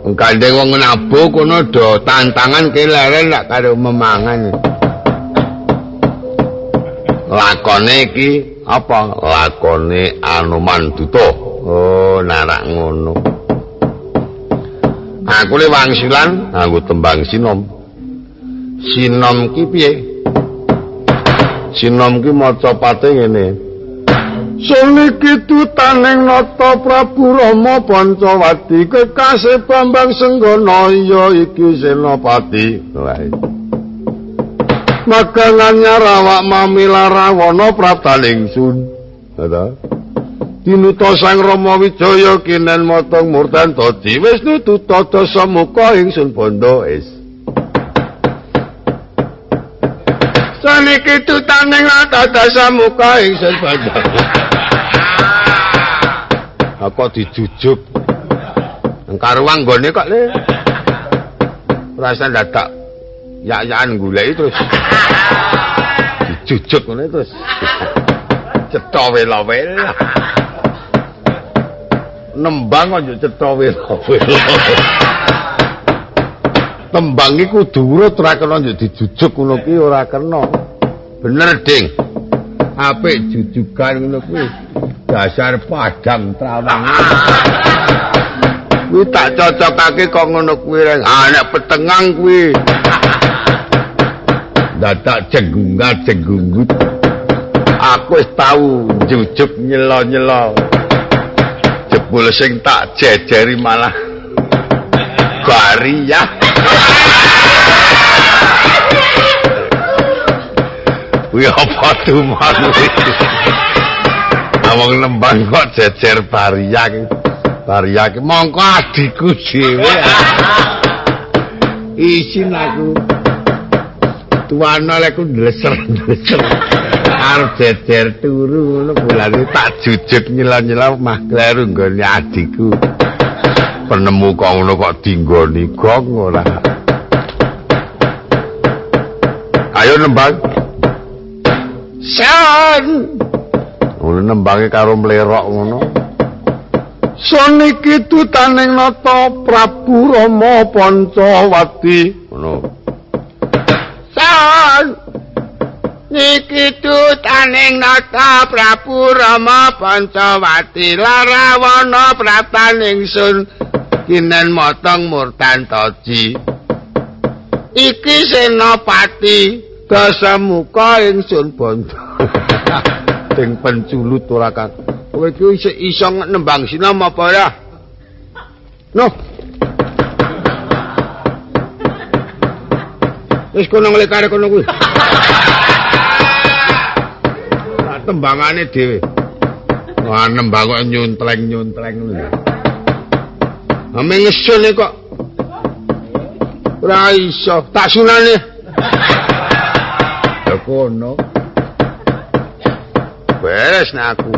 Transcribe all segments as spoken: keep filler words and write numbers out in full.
Gandeng wong nabuh kono do tantangan keleren lak karo memangan. Lakone iki apa? Lakone Anoman Duta. Oh, narak ngono. Aku le wangsilan nganggo tembang sinom. Sinom ki piye? Sinom ki maca pate ngene. Suniki tutaning nata Prabu Rama Pancawati kekasih Bambang Senggana ya iki Senopati. Magangan nyarawak mamila Rawana Praptaning Sun. Ada. Dinuta Sang Rama Wijaya kinen motong murtan dadi wis nututa dasa muka ingsun bondo is. Saniki tutaning nata dasa muka ingsun bondo. Kok dijujuk karuang nggone kok le rasa dadak yak-yakan goleki terus dijujuk ngene terus cetha wela-wela nembang kok cetha wela-wela tembang iki kudu urut ora kena dijujuk ngono ki ora kena bener ding apik jujugan ngono kuwi dasar padang trawang. Kuwi tak cocokake kok ngono kuwi reng. Ah nek petengang kuwi. Dadak jenggungat jenggungut. Aku wis tau jujuk nyelo-nyelo. Jebul sing tak jejeri malah Gariyah. Kuwi apa tuman kuwi? Wong nembang kok jejer Bariyah ki. Bariyah ki mongko adikku dhewe. Isin aku. Tuwana lek ku ndleser-ndleser. Arep jejer turu ngono bulane tak jujuk nyela-nyela mah kleru nggone adikku. Penemu kok ngono kok dinggoni gong ora. Ayo nembang. San ngono nembange karo mlerok ngono. Soniki tutaning nata Prabu Rama Pancawati ngono. San niki tutaning nata Prabu Rama Pancawati Larawana Praptaning Sun kinen motong murtan toji. Iki Senopati Dasamuka ingsun bondo. Sing penculut ora kan. Kowe iki isih iso nembang sinom apa ora? Noh. Wis kono nglekare kono kuwi. Lah tembangane dhewe. Wah nembang kok nyuntleng-nyuntleng ngono. Ame ngesul kok. Ora iso tak sunane. Ya kono. Beres nek aku.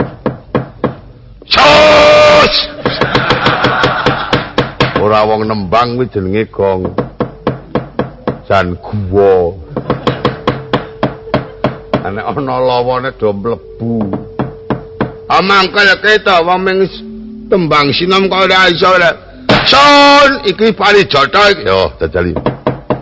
Sos. Ora wong nembang kuwi jenenge gong. Jan guwa. Nek ana lawane do mlebu. Amangkel keto wong ming tembang sinom kok ora iso. Son iki pari jotho iki. Yo, jajali.